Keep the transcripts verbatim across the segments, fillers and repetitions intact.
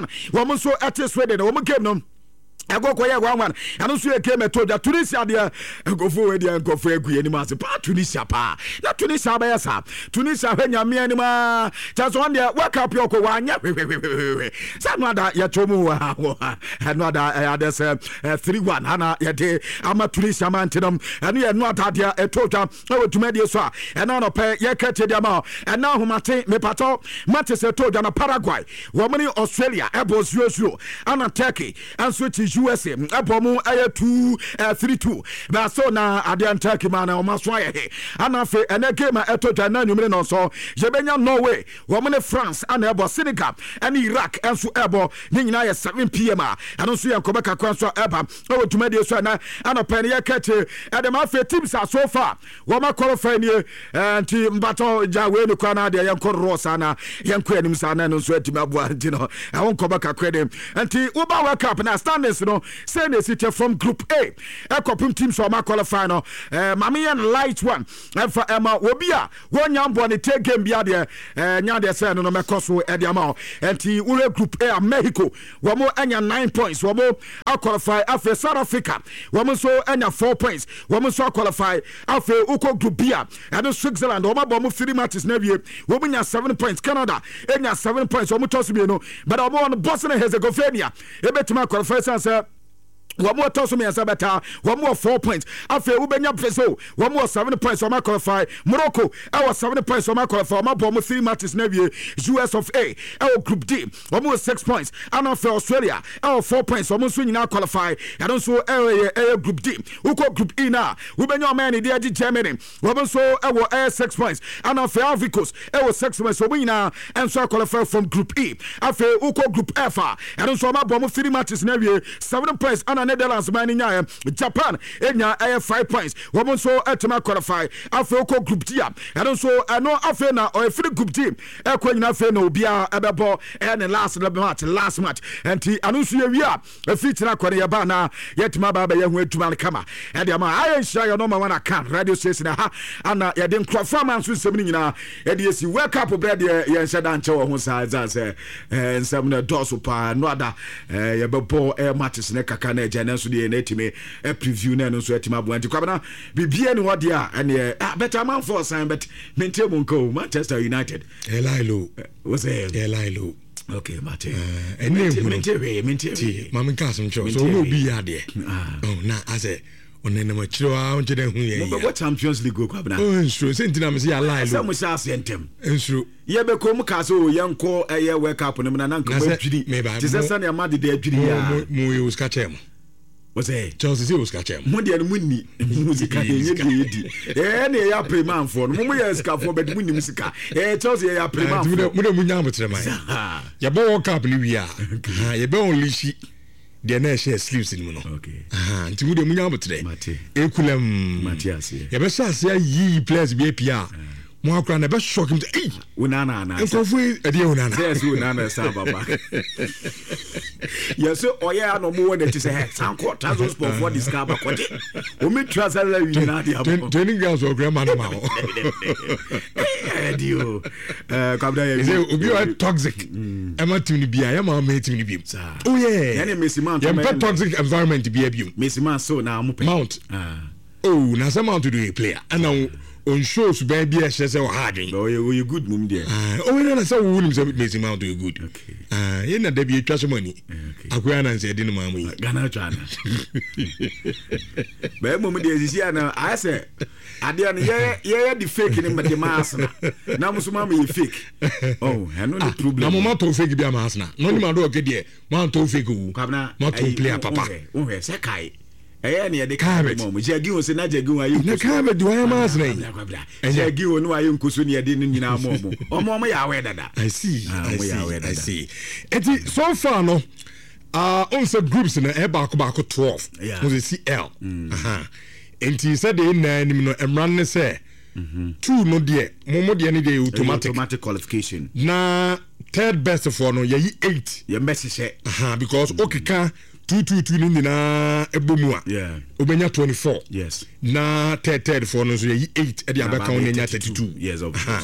wɔn nso ɛte Sweden wɔn game no ego ko ye one one anu so e came to da Tunisia de nkofo we de nkofo agu anim ase pa Tunisia pa na Tunisia ba yesa Tunisia hwa nyame anim a chance one de world cup yo ko wanya sa no ada ye chomu wa no ada ada se three one ana ye de ama Tunisia man tinam anu ye no ada de e to da e wetuma de so a e na no pe ye kete de ma e na homate me pato mate se to da na Paraguay wo mani Australia e bo suo suo ana Turkey and so U S A abomu aye two three two ba so na Adian Turkey man o maso aye ana fe ene game eto twa na numere no so je benya Norway wo mne France ana ebo Senegal and Iraq enso ebo ni nyina ye seven p m a ano so ye nkobeka kwa so eba o tumade so na ana pe ye kete e de ma fe teams are so far wo ma qualify ni anti mbato ja we ni kwa na de ye nkoro sana ye nkwa anim sana no so atimi abo anti no e won nkobeka kwa dem anti uba World Cup na standings no say they sit from group A e kopim teams so ma qualify no eh mame yen light one e fa ema obi a wonya mbo ne take game bia de eh nya de say no no mekoso e de ama enti ure group A Mexico wo mo anya nine points wo mo qualify after South Africa wo mo so anya four points wo mo so qualify after uko group B and Switzerland wo ma bo mo three matches na wie wo mo nya seven points Canada enya seven points wo mo toss bi no but wo mo on Bosnia and Herzegovina e betima qualify say one more toss me as a better, one more four points. After Ubenya Preso, one more seven points on my qualify. Morocco, our seven points on my qualify. My bomb three matches Navy, U S of A, our group D, one more six points. And after Australia, our four points, almost winning our qualify. And also our group D, Uko group E now. Ubenya man in the Germany, one so our air six points. And after Africos, our six points, so we now and so qualify from group E. After Uko group F, and also my bomb three matches Navy, seven points. And Netherlands man in Japan enya air five points women so etema qualify afro group D and also I know afro na or free group team e ko nyina afro na obia ebebo and last match last match and anunsu ye wi a afitina kwere ye ba na yetima ba ba ye hu etuma kama e de ma ayen sha yo no ma wana kan radio station ha ana ye de nkrofo man so nsem ni nyina e de esi wake up bread ye ye nhyada nche wo ho sa za se nsem na doso pa no ada ye bebo e matches ne kaka na and so the netime a preview na no so etima bo anti kwabana bibia ni wode a ene better man for sign but maintain monko Manchester United Elilo was it Elilo okay mate and maintain maintain mama kasum cho so no bi ya de oh na ase onene ma chiro a onchede hu ye ya what Champions League go kwabana oh nsuro sentina me say Elilo say mo say asentem nsuro ye be ko mu ka so yanko eye World Cup no na nanko ba dwiri ti se sa na ma de de dwiri ya mo yo ska chem was it Chelsea say was catch him mo de no munni music ka ye de yedi eh na ya preman for no mo ya ska for but munni musica eh Chelsea ya preman for mo de munya mo trema ya bo World Cup ni wi a ya be on lishi de na share sleeves ni mo no okay ah nti mo de munya mo tre e kulam Matias ya be sha se yi players bi apia mo akra na be shock him eh unana na so fu e de unana yes unana sa baba yes oya no mo wona ti say he sanko transport for discover kwaje o me trust la wi na dia bo training grounds o grandma no ma o eh dio eh kabda ya is obi o toxic e ma timi bia ya ma ma timi bia oh yeah yani Messi man ya pe toxic environment bia bia Messi man so na mo pe mount ah oh na some mount to do a player and now on shows baby I say hard oh you good mum there oh you know say we will say Messi man do good okay ah you know dey be twa money akwa na say dey no mamu yi Ghana twana ba mum dey sisi ana I say ade an ye ye the fake ni mate mass na na musuma me fake oh and no the problem na mama to fake bi am mass na no ni ma do okay there man to fake wu ma to player papa oh he say kai eh ne de ka mo jagi wo se na jagi wo ayi na ka be do ayi mas na jagi wo no ayi nkuso ne de nyina mo mo omo mo ya we dada I see I see I see eti so far no uh on the groups na e ba ko ba ko twelve was the C L aha enti said the na nim no emran ne say two no de mo mo de ne de automatic automatic qualification na third best for no ye eight ye message aha because okika two two two ni na ebomu a yeah obenya twenty-four yes na third third for no so ye eight e dey abaka on nya thirty-two yes of course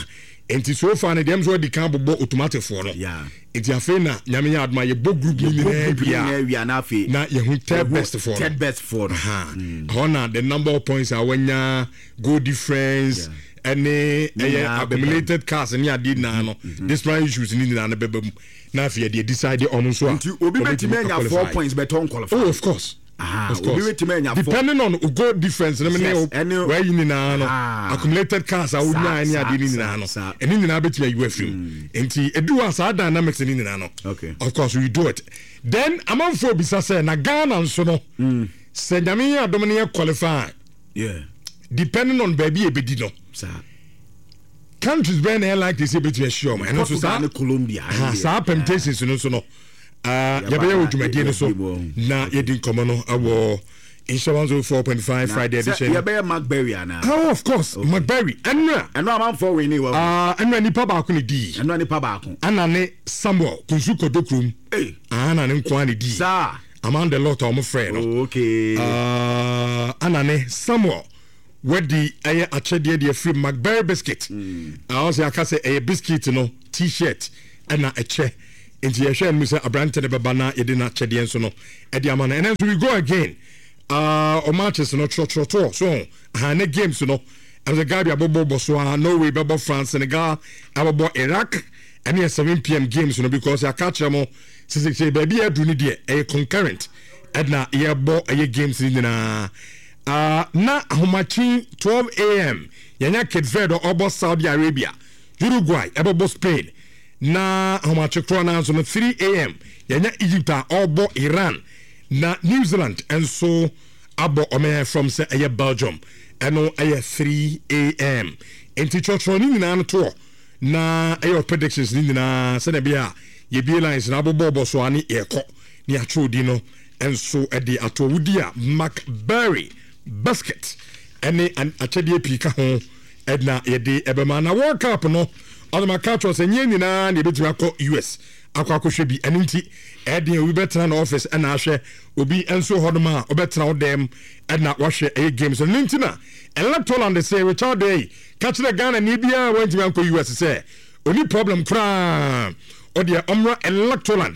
enti so far ne dem so di kan bobɔ automatic for no enti afei na nyame ya adma ye bo group ni na bia na afei na ye hu third best for third best for ha hona the number of points a wanya goal difference any accumulated cars ni ade na no this one issues ni na na bebam na afei dey decide on so enti obi betime nya four points beton qualify. Oh, of course. Ah, of course. Depending on goal difference, yes, where you need na accumulated cars are unya any ade ni na no. Eni ni na betime you afim. Enti edu as our dynamics ni na no. Okay. Of course we do it. Then amanfo bisa say na Ghana nso no. Se nyame ya domine qualify. Yeah. Depending on baby ebedi no. Sir. Countries when they like this betime sure man. And so sa Colombia. Ha sa permutations no so no. Uh, yabaya odwumadi no so na yedi nkomo no awo insurance oh four point five Friday edition. Yabaya McBerry ana. Oh, of course, okay. McBerry. Enra. Enra man for we ni wa. Ah, enra nipa ba ko ni di. Enra nipa ba ko. Ana ne Samuel Kunsuko Dokrum. Eh. Ana ne nko ani di. Sir. Among the lot of my friend. Oh, okay. Ah, uh, ana ne Samuel wedi aye achede de free McBerry biscuit. Ah, o se aka se aye biscuit no t-shirt ana eche. Into your share, Mister Abrante de Babana, Edina Chedian no, Ediamana. And as we go again, uh, or matches no trot trot trot. So, Hane games, you know, and the Gabia Bobo Botswana, Norway, Bobo France, Senegal, our boy Iraq, and here seven p.m. games, you know, because I catch them all. Since say, baby, I do need a concurrent. Edna, yeah, bo, a games in the uh, na Homachi, twelve a.m. Yanya Kedvedo, Obo Saudi Arabia, Uruguay, Ebo Spain. Na homachekro na so no three a.m. yanya Egypt obo Iran na New Zealand and so abo ome from say aye Belgium eno aye three a.m. enti chotro ni na to na aye predictions ni na se na bia ye bi lines na bobo so ani eko ni achodi no enso e de ato wudi a McBerry basket ene an achede pika ho edna ye de ebema na World Cup no on my catch was a yen na ne betuma ko U S akwa ko hwe bi enunti e de we better na office and ahwe obi enso hodoma obetra odem and na wahwe e games enunti na electoral and say Richard Day catch the Ghana ni bia went to ko U S say only problem kra o de omra electoral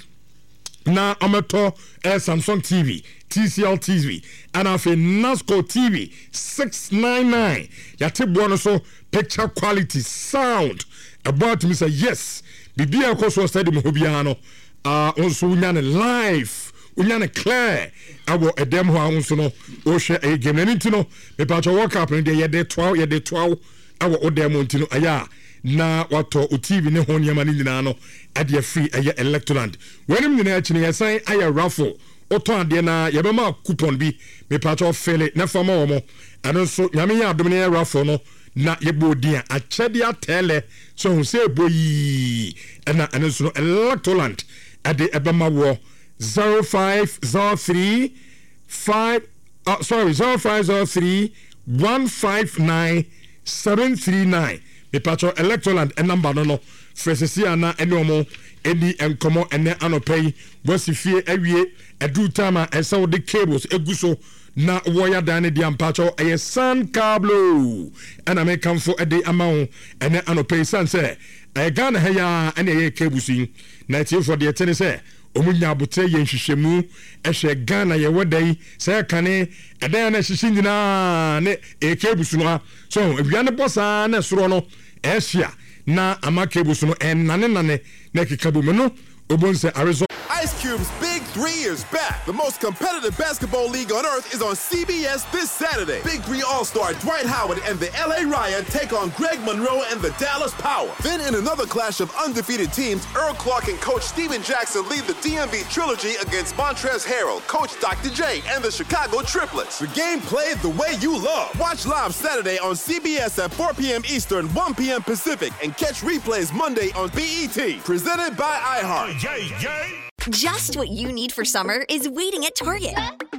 na ometo eh, Samsung T V T C L T V and afi Nasco T V six ninety-nine yate bono so picture quality sound about me say yes bibia ko so study mo bia no ah onso unya ne live unya ne clear awo edem ho ahunso no o hwe e game na ntino me pa cho work up ne de ye de twelve ye de twelve awo odem ntino aya na wato o T V ne ho nyama ni nyina no ade free aya electoland wenim nyina achi ne yesan aya raffle oto ade na ye be ma coupon bi me pa cho fele na fama wo mo ano so nyame ya adom ne raffle no na yebo dia achede atele so hu se boyi na ano so electoland ade ebema wo zero five zero three five uh, sorry zero five zero three one five nine seven three nine me patro electoland and number no no fresesia na enomo edi enkomo ene anopay wasifie awie edu tama enso de cables eguso na woya dane di ampacho eye san cablo ana me kamfo ede amawo ene anopay san se e Ghana heya ene ye cables na tie for de tene se omunya abotre ye nhwehwemu ehwe Ghana ye wodai se kane edan na hwehwe nyina ne e cables no so ewiane bossa na soro no ehia na ama cables no enane nane na kikabu me no obonse Arizona. Ice Cube's Big Three is back. The most competitive basketball league on earth is on C B S this Saturday. Big Three All-Star Dwight Howard and the L A Riot take on Greg Monroe and the Dallas Power. Then in another clash of undefeated teams, Earl Clark and Coach Steven Jackson lead the D M V Trilogy against Montrezl Harrell, Coach Doctor J, and the Chicago Triplets. The game played the way you love. Watch live Saturday on C B S at four p.m. Eastern, one p.m. Pacific, and catch replays Monday on B E T. Presented by iHeart. Yay, yay. Just what you need for summer is waiting at Target.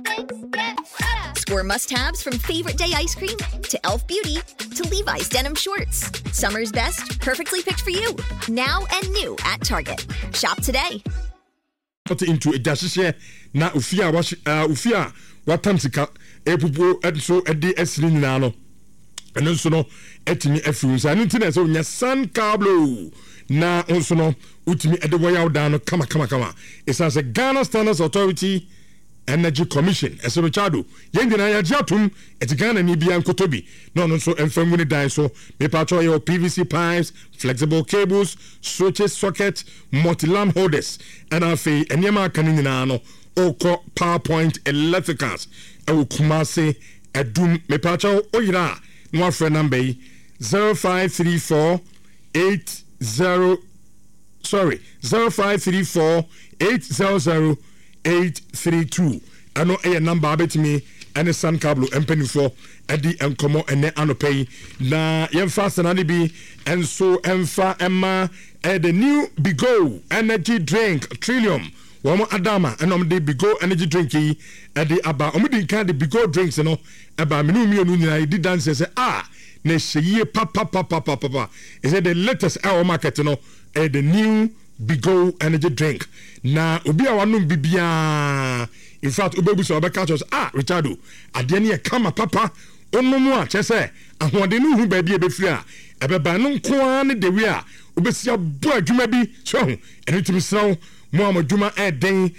Score must-haves from favorite day ice cream to Elf Beauty to Levi's denim shorts. Summer's best, perfectly picked for you. Now and new at Target. Shop today. Into a dashe na ufia wash uh, ufia watamsika epupo enso edi esri nyina no ɛno nso no atumi afiri nsa ɛno nti na sɛ wonya San Cablo na nso no wotumi ɛde wɔyɛ dan no kama kama kama ɛsiane sɛ Ghana Standards Authority Energy Commission ɛsɛ Richardo yɛn nyinaa yɛagye atom ɛte Ghana ni bia nkoto bi na ɔno nso ɛmfa ngu ne dan so mepatɔ yɛwɔ P V C pipes, flexible cables, switches, socket, multi-lamp holders ɛna afei ɛnneɛma aka no nyinaa no ɔkɔ PowerPoint Electricals ɛwɔ Kumase ɛdum mepatɔ oyera na wafrɛ number yi zero five three four eight zero sorry zero five three four eight zero zero eight three two ano ɛyɛ number abɛtumi ɛne San Cablo mpanimfoɔ ɛdi nkɔmɔ ɛnɛ anɔpɛ yi na yɛmfa asɛnade bi ɛnso ɛmfa ɛma ɛyɛ the new Bigo energy drink Trillium wɔn adama ɛna wɔn de Bigo energy drink yi ɛde aba wɔn de nkan de Bigo drinks no ɛba menu mmienu nyinaa yɛdi dance sɛ a na ɛhyɛ yie papapapapapa ɛsɛ the latest ɛwɔ market no ɛyɛ the new Bigo energy drink na obi a wanom bibia in fact obebu so obeka cho ah Richardo ade ne kama papa onom a kyese ahode no hu ba bia befiri a ebeba no nko ne de wi a obesi abo adwuma bi so hu ene timi sraw mo amadwuma eden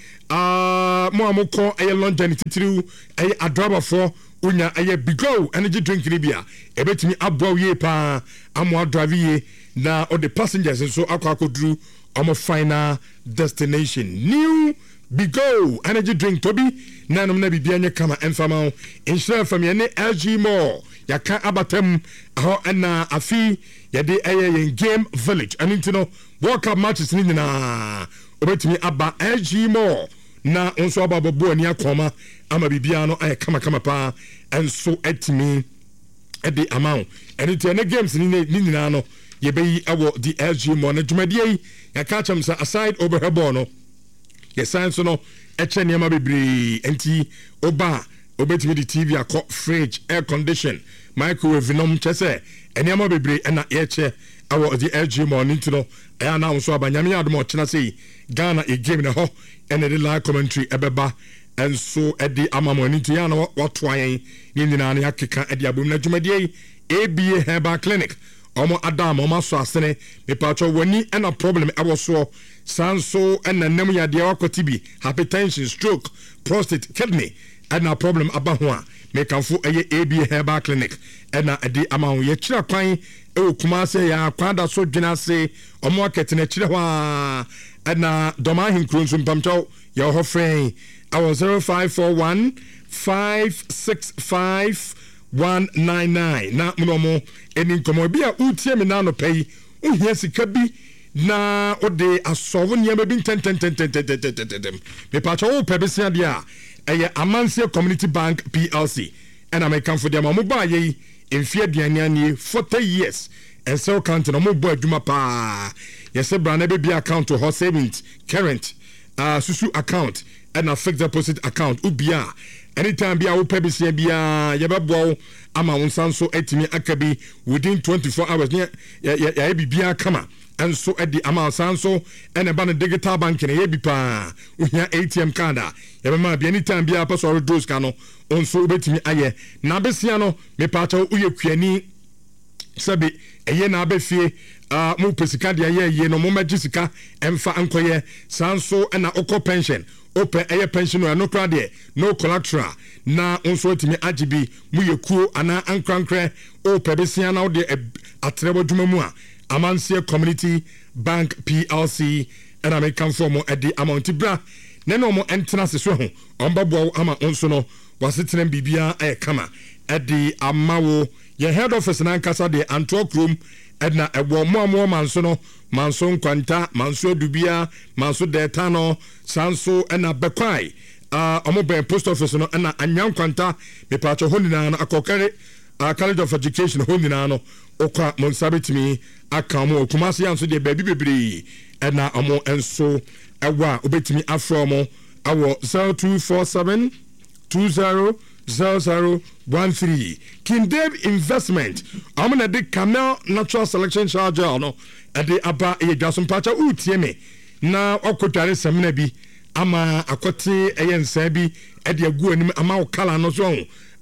ah mo amoko eye London titiriu eye adrabafo unya eye Bigo energy drink ni bia ebetimi abo wie pa amo adravi ye na o the passengers so akwa akoduru our final destination. New Bigo energy drink Toby nanom na bibia nye kama enfama insure from ye ne L G Mall yaka abatem aho na afi ye de eye yen game village anintino World Cup matches ni na obetimi aba L G Mall na onso ababo ani akoma ama bibia no ay kama kama pa enso etimi e de amount anintino ne games ni ni na no ye be awo the L G Mall na dwumadie ya catch him aside over her bono yes science no eche niam bebre enti oba obetimi the T V akọ fridge air condition microwave nom chese eniam bebre na eche awo the L G Mall ntino ya na so abanyame adom ochena sei Ghana e game na ho ene the live commentary ebeba enso edi amamo ntino ya na wato ayen ni nyina na akeka edi abom na dwumadie A B A Herbal Clinic omo adam omo so asene me pacho wani na problem ebo so sanso na nam ya de wakoti bi hypertension, stroke, prostate, kidney na problem aba ho a me kanfo eye A B A Herbal Clinic na ade ama ho ye kira kwan e Kumase ya kwada so dwena se omo akete na kire ho a na doma hinkro nso mpamcho ye ho frɛn awo zero five four one five six five one nine nine na mnomo eni nkomo bi a utie me na no pay uhia sika bi na ode asowo niam bi ten ten ten ten ten me pa cho wo pebisia dia eye Amansie Community Bank P L C and American for them mo ba ye enfie dianianie forty years and so count no mo bo adwuma pa yes brand be bi account to hot savings current uh susu account and a fixed deposit account ubia anytime bia wo pebisia bia ye bebo ama wonsanso etimi akabi within twenty-four hours ya ya ya bibia kama and so at the amount sanso and about the digital banking ye bi pa uhia A T M card ya be ma bia anytime bia pass or those kano onso betimi aye na besia no me pa cha uye kuani sabi eye na abefie ah mo pesika de aye ye no mo magisika emfa ankoye sanso na okọ pension open aye pension no kra de no collateral na onso timi agibi mu yekuo ana ankrankre o pebesia na de atrebo dwuma mu a Amansie Community Bank P L C and American form at the amount bra na no mo entena se so ho ombabo ama onso no wasetena bibia e kama at the amawo ye head office na nkasa de Antwerp room edna ewo mo mo manso no manso nkwanta manso dubia manso deta no sanso ena bekwai ah uh, omo be post office no ena anyankwanta me pacho honina na akokare uh, College of Education honina no okwa monsabetimi akamo Kumase anso de baby bebre ena omo enso ewa obetimi afromo awo zero two four seven two zero zero zero one three King Dave Investment amana de Camel Natural Selection Charger no ade aba e dwaso pacha utie me na okotware semna bi ama akote eyensa bi ade agu anim ama okala no so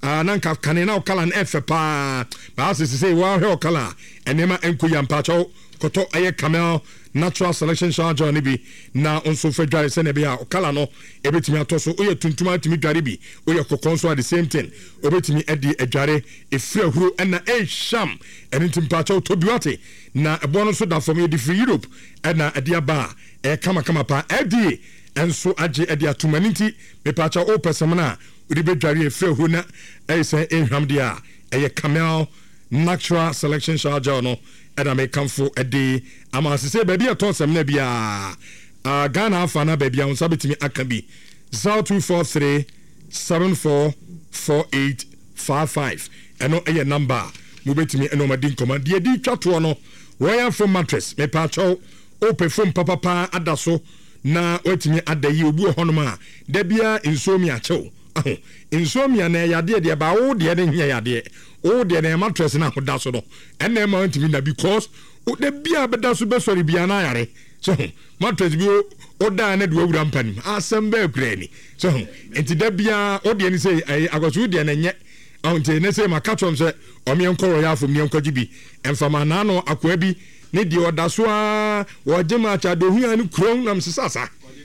ah nanka kane na okala na efe pa ba se se wa hwe okala enema enko ya mpacho koto aye camel natural selection charge on bi na onso fe dware se ne be a okala no ebetimi atoso oye tuntuma timi dware bi oye kokonso at the same thing obetimi edi edware efra huro na e sham enitim mpacho tobiwate na ebo no so da from the free Europe na edi aba e kama kama pa edi enso age edi atumaninti me pacha o pesemna udi be dware efra huro na e se ehwam dia e camel natural selection charge no and I come for a day. I'm going to say, baby, I told some nebia. Uh, Ghana Fana, baby, I'm sorry to me. I can be zero two four three seven four four eight five five. And no a number. Move to me and no my din command. Dear D Chatuano, Royal from mattress, me pacho, open from papa pa adaso. Na wait me at the you honoma. Debia insomnia cho. Insomnia na yade de ba o de de yade. Oh, the mattress na ho daso no. And them want me na because o de bia be daso be sorry bia na yare. So mattress bi o da na de wura mpani. Asem be kura ni. So enti da bia o de ni say agosu de na nye. Onti ne say makatrom say o me nkoro ya fo me nkoji bi. Emfama na no akwa bi ne de o daso a wo jema cha de hu ani krom nam sisasa.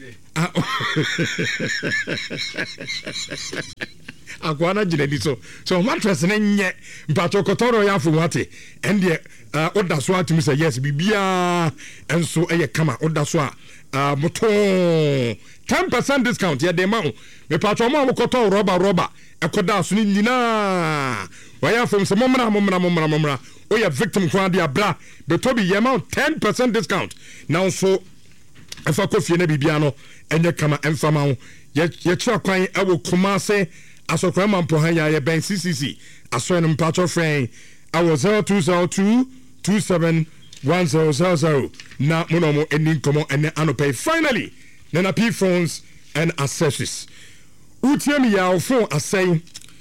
Akwana jinedi so so mattress na nye mpacho kotoro ya fu wate ende oda so atumi say yes bibia enso eye kama oda so a moto ten percent discount ya de ma me pacho ma koto roba roba ekoda so ni nyina waya from se momra momra momra momra o ya victim kwa dia bra be to bi ye ma ten percent discount now so efa kofie na bibia no enye kama emfama ho ye ye kira kwan ewo Kumase asokwa mampo ha ya ye ben C C C aso en mpacho friend awo zero two zero two two seven one zero zero zero na mono mo ending komo ene anopay finally Nana P phones and accessories utiemi ya phone asay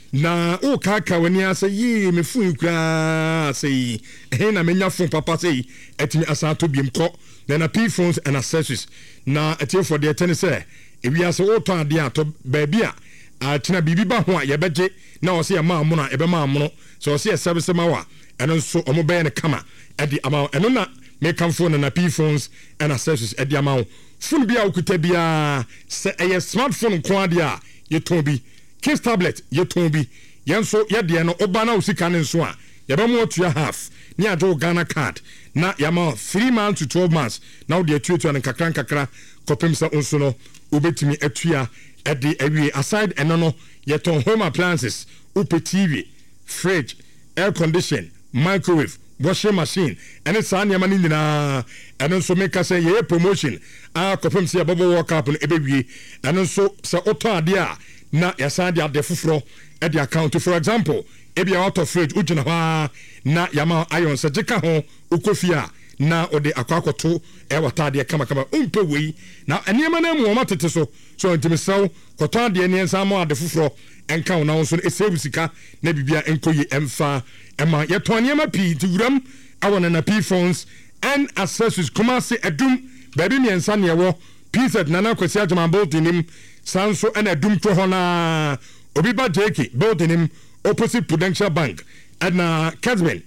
na o kaka wani asay yi me phone kra asay he na menya phone papa say etimi asato biem ko Nana P phones and accessories na etie for the ten say ewi ase o to ade ato baby a atina bibi ba ho a ye beje na o se ma amono e be ma amono so o se service ma wa eno so o mo be ne kama e di ama eno na make am phone na P phones and accessories e di ama phone bia okuta bia se e smartphone ko ade a ye ton bi kiss tablet ye ton bi ye nso ye de no oba na osika ne nso a ye be mo to half ni ajo Ghana card na yama three months to twelve months now de atuatu an kakran kakra kopem sa onso no obetimi atua at the awie aside eno no yeton home appliances upe T V fridge air condition microwave washing machine and it's an yamani na and also make us say ye promotion ah kopem say bobo work up no ebewie and also say auto adia na yasade ade foforo at the account for example ebi auto fridge ujina ha na yama iron sajika ho ukofia na ode akwakoto e watade kama kama umpe wei na enema na mu omatete so so ntimisaw koto de ne ensa mo ade foforo enka wona won so esebu sika na bibia enkoyi emfa ema ye tonema pi tiwuram awona na P phones and accessories Kumase adum baby mi ensa ne wo P Z nana kwasi ajama boldinim sanso and adum to hona obi ba jeki boldinim opposite Prudential Bank and na Kesman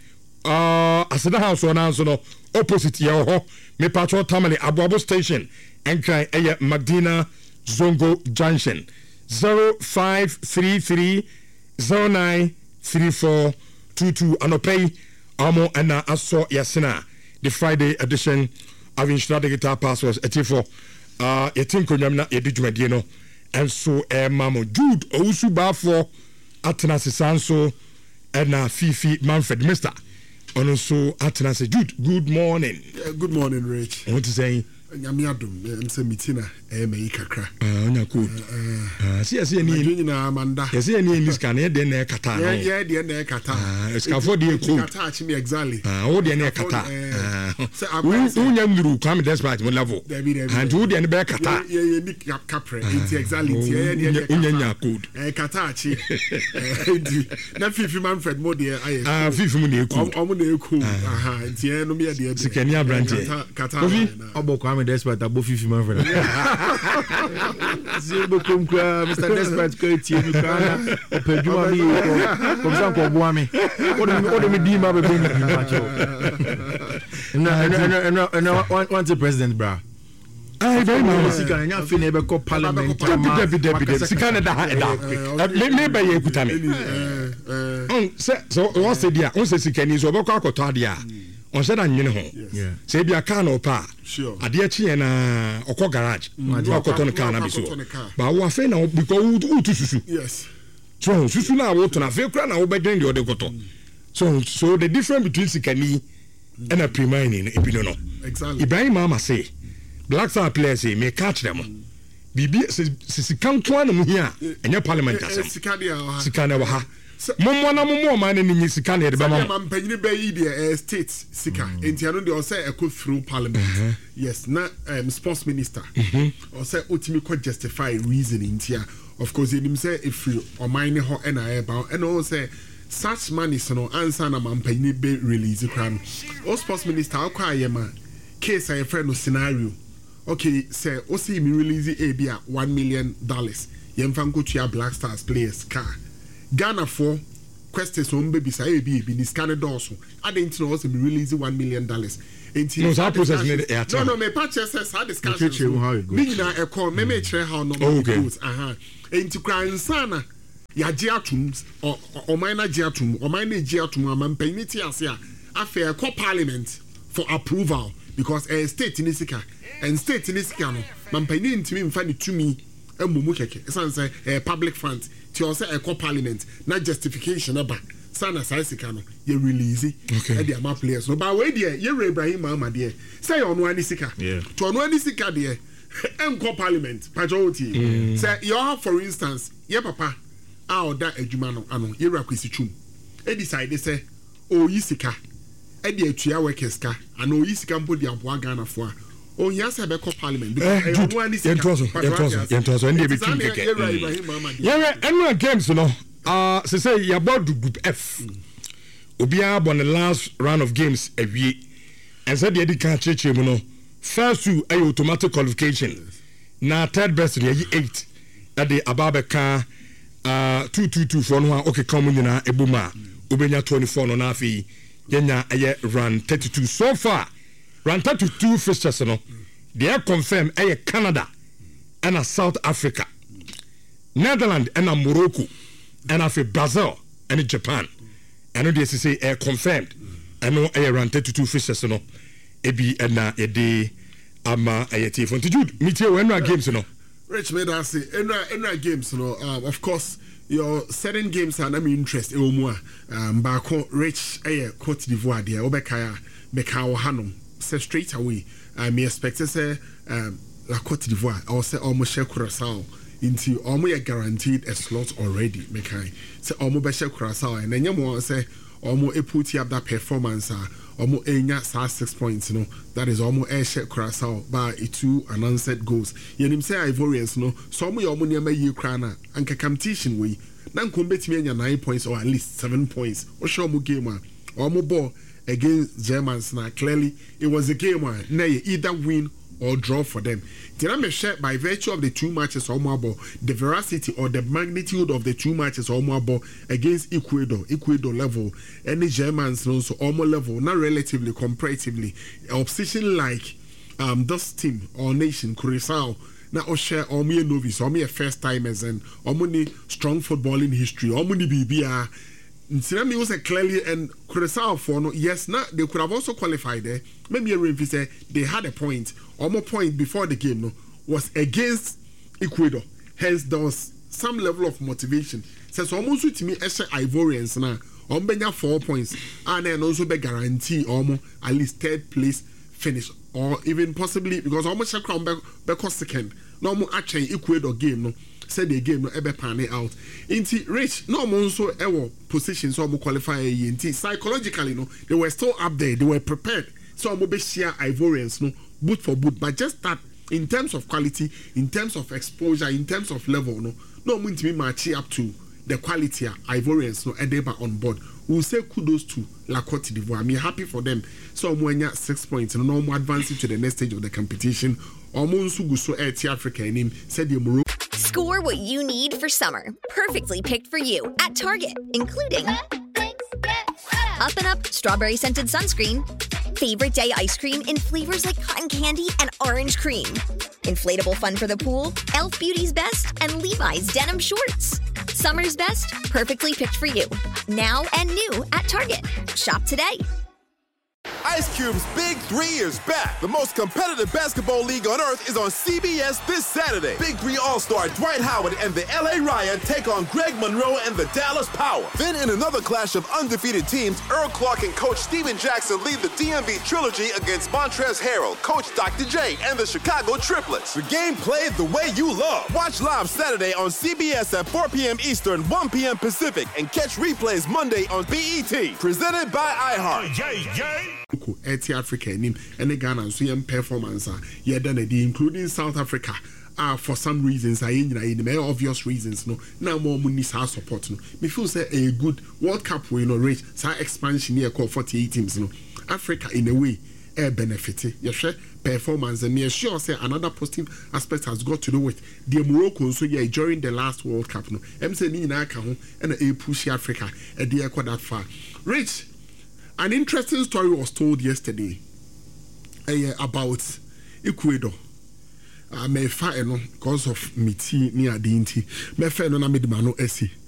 uh aseda house ona so no opposite ya ho me patrol tamale Aboabo station enkran eye Magdina Zongo Junction zero five three three zero nine three four two two anopay amo ana aso yasena the Friday edition of Inshira Digital Passwords etifo uh yetinko nyam na yedidwumadie no enso e mamo Jude Owusu bafo atena sesanso ena Fifi Manfred Mister ono so atena se Jude good morning. Yeah, good morning Rich. What to say? Nyamiadum em se mitina e me kakra ah onya ko ah si asi ni na amanda yes ni ni scan e de na kata no yeah de na kata ah escafo de ko kata achi me exactly ah o de na kata ah unya muru kwam despite mo level and o de na be kata yeah yeah ni capre it exactly yeah de unya nya code eh kata achi na Fifi Manfred mo de aye ah Fifi mo na eku o mo na eku aha ntie no me de sikania branch kata obokwa Kwame Despite abo fifi man friend. See be kom kra Mister Despite ko tie mi kra na opeduma mi ko kom san ko bo ami. O de o de mi di ma be be mi ma cho. Na na na na one the president bra. Ai very much. Sika na fi na be ko parliament. Debi debi debi. Sika na da ha da. Me me be ye kuta me. On se so o se dia, on se sika ni so be ko akoto ade a. On said that you know, say be a car no pa. Sure. A dear chi na oko garage. No cotton car na biso. But we are now because who to susu. Yes. So susu na wo to na fe kra na wo be drink the other cotton. So so the difference between sikani and a pre-mining ebi no. Exactly. Ibrahim Mama say Black Star players say me catch them. Bibi sikan kwa na mu hia enye parliament asem. Sikani sikani wa ha. Momo na momo man ni sika na de ba ma mampanyini be yi de state sika entiano de o say e go through parliament yes na um, sports minister o say otimi ko justify reasoning tia of course him say if you o man ne ho na e ba and o say such money so no answer na mampanyini be release kran o sports minister akwa ayema case I friend no scenario okay say o see me release e bia one million dollars yemfa nkotua Black Stars players car Ghana for questions on baby say be be this kind of doors. I didn't know also be releasing one million dollars. No, that process need air. No, no, me purchases had discussion. Me na e call me me try how no goes. Aha. Enti kran sana ya giatum or or minor giatum or minor giatum am penity ase a afa call parliament for approval because a state in Isika and state in Isika no man penity ntimi mfa ni tumi emumu keke. Esan say eh public funds to also a parliament not justification about sana saisika no ye release e dey am players no but we dey ye Ibrahim Mama dey say on one sika to on one sika dey enko parliament pajoti say you have for instance ye papa a oda adwuma no ano ye rakwesi twum e decide say o yisika e dey atua workers ka ana o yisika mpo dey aboa Ghana fo a oh yes, I be call parliament because I want one is yentoso yentoso yentoso ndi be team keke yeah annual games no uh say say ya about group F obia bon the last round of games awie and said the edika cheche mu no first two ay automatic qualification na third best ye eight that the ababeka uh two two two for no okay come nyina ebuma obenya twenty-four no na afi yenya aye run thirty-two so far. Round thirty-two fixtures no they are confirmed eh Canada and South Africa, Netherlands and Morocco and afi Brazil and Japan and they say eh confirmed and no eh round thirty-two fixtures no e bi na e de ama eh tie for Jude meet you when games no Rich made us say enra enra games no um, of course your certain games are na me interest e omu um ba ko Rich eh Cote d'Ivoire there obekaya meka wo hanom say straight away I may expect say um la Cote d'Ivoire or say almost share Curaçao into almost guaranteed a slot already mekai say almost be share Curaçao and then you say almost put up that performance uh, almost enya six points you know that is almost a share Curaçao by two unanswered goals yenim say Ivorians no so almost almost near me krana and competition we nan compete me nine points or at least seven points or show mo game uh, almost ball against Germans now clearly it was a game where they either win or draw for them. Did I make sure by virtue of the two matches or more the veracity or the magnitude of the two matches or more against Ecuador, Ecuador level, any Germans also almost level, not relatively, comparatively, opposition like um this team or nation, Curaçao, now or share or me a novice or me a first timers and or many strong footballing history or many B B R. Nsinami was a clearly and Curaçao for no yes now they could have also qualified there. Maybe a say they had a point or more point before the game no was against Ecuador. Hence there was some level of motivation. Says almost to me as Ivorians now on benya four points and then also be guarantee almost at least third place finish or even possibly because almost a crown back second. No more actually Ecuador game no. Said the game no ever pan out. Inti Rich no more so ever positions so qualify inti psychologically no they were still up there they were prepared so mo be share Ivorians no boot for boot but just that in terms of quality in terms of exposure in terms of level no no mo ntimi match up to the quality of Ivorians no Edeba on board. We'll say kudos to La Cote d'Ivoire. I'm happy for them. So when you six points and no more advancing to the next stage of the competition. Almost so at Africa and him said the Morocco. Score what you need for summer. Perfectly picked for you at Target, including Up and Up strawberry scented sunscreen, favorite day ice cream in flavors like cotton candy and orange cream, inflatable fun for the pool, Elf Beauty's Best, and Levi's denim shorts. Summer's best, perfectly picked for you. Now and new at Target. Shop today. Ice Cube's Big Three is back. The most competitive basketball league on earth is on C B S this Saturday. Big Three All-Star Dwight Howard and the L A Riot take on Greg Monroe and the Dallas Power. Then in another clash of undefeated teams, Earl Clark and Coach Steven Jackson lead the D M V Trilogy against Montrezl Harrell, Coach Doctor J, and the Chicago Triplets. The game played the way you love. Watch live Saturday on C B S at four p.m. Eastern, one p.m. Pacific, and catch replays Monday on B E T. Presented by iHeart. Yay, yay. At Africa and the Ghana so young performance yeah done including South Africa uh, for some reasons I in the very obvious reasons no now more money support no me feel say a good World Cup we you know reach sa expansion here called forty-eight teams no Africa in a way a benefit you share performance and me sure say another positive aspect has got to do with the Morocco so yeah during the last World Cup no em say ni na ka ho and a push Africa e dey go that far Rich. An interesting story was told yesterday uh, about Ecuador. I may find because of me tea near the inti. Me find no na me de mano esi.